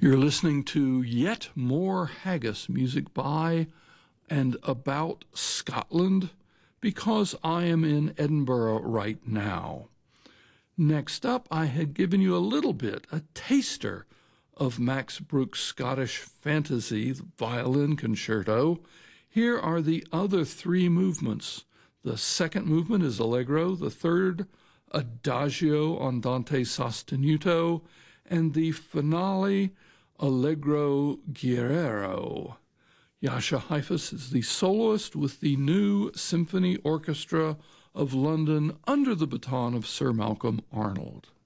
You're listening to yet more haggis music by and about Scotland because I am in Edinburgh right now. Next up, I had given you a little bit, a taster of Max Bruch's Scottish Fantasy Violin Concerto. Here are the other three movements. The second movement is Allegro, the third, Adagio andante sostenuto, and the finale, Allegro Guerrero. Jascha Heifetz is the soloist with the new Symphony Orchestra of London under the baton of Sir Malcolm Arnold.